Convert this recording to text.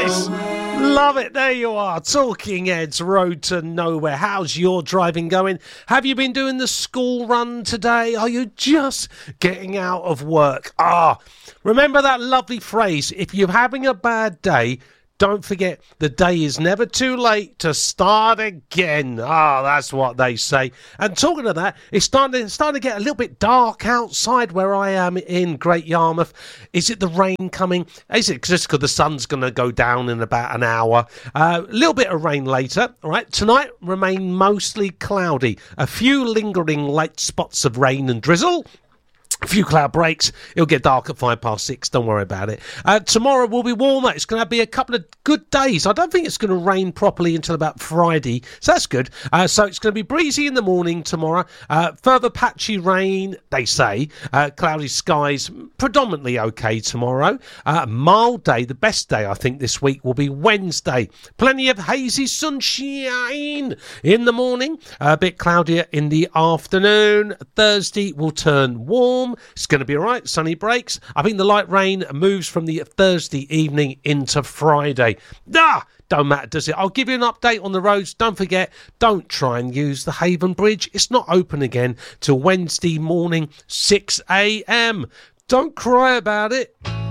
Nice. Love it. There you are. Talking Heads, Road to Nowhere. How's your driving going? Have you been doing the school run today? Are you just getting out of work? Remember that lovely phrase, if you're having a bad day, don't forget, the day is never too late to start again. That's what they say. And talking of that, it's starting to get a little bit dark outside where I am in Great Yarmouth. Is it the rain coming? Is it just because the sun's going to go down in about an hour? A little bit of rain later. All right, tonight remain mostly cloudy. A few lingering light spots of rain and drizzle. A few cloud breaks. It'll get dark at 6:05. Don't worry about it. Tomorrow will be warmer. It's going to be a couple of good days. I don't think it's going to rain properly until about Friday, so that's good. So it's going to be breezy in the morning tomorrow. Further patchy rain, they say. Cloudy skies, predominantly okay tomorrow. Mild day, the best day I think this week will be Wednesday. Plenty of hazy sunshine in the morning. A bit cloudier in the afternoon. Thursday will turn warm. It's going to be all right. Sunny breaks. I think the light rain moves from the Thursday evening into Friday. Don't matter, does it? I'll give you an update on the roads. Don't forget, don't try and use the Haven Bridge. It's not open again till Wednesday morning, 6 a.m. Don't cry about it.